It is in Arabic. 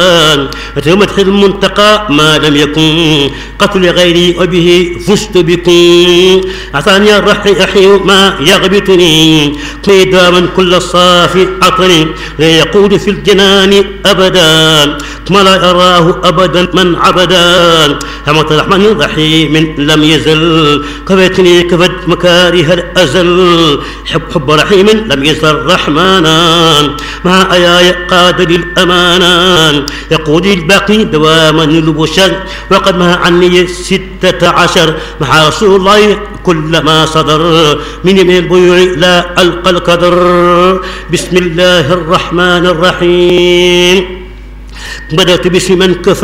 مدح المنتقى ما لم يكن قتل غيري وبه فزت بكم. أعطاني الرحي ما يغبطني قيداما كل صافي عطني لا يقود في الجنان أبدا ما لا يراه أبدا من عبدا. حمد الرحمن الرحيم لم يزل كفتني كفت مكاره الأزل حب رحيم لم يزل رحمانا مع آياي قاد للأمانان يقود الباقي دواما البشر وقد ما عني 16 مع رسول الله كل ما صدر من البيوع لا ألقى القدر. بسم الله الرحمن الرحيم بدأت باسم من كفى